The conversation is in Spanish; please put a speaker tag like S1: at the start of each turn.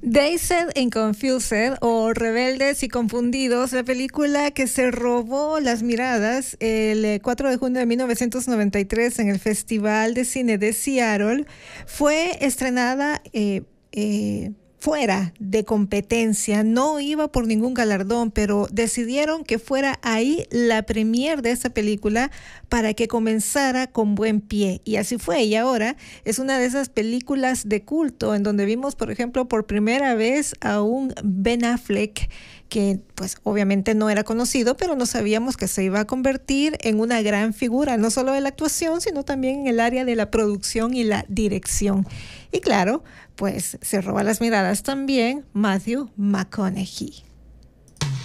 S1: Dazed and Confused o Rebeldes y Confundidos, la película que se robó las miradas el 4 de junio de 1993 en el Festival de Cine de Seattle, fue estrenada fuera de competencia, no iba por ningún galardón, pero decidieron que fuera ahí la premier de esa película para que comenzara con buen pie. Y así fue, y ahora es una de esas películas de culto en donde vimos, por ejemplo, por primera vez a un Ben Affleck que pues obviamente no era conocido, pero no sabíamos que se iba a convertir en una gran figura, no solo de la actuación, sino también en el área de la producción y la dirección. Y claro, pues se roba las miradas también Matthew McConaughey.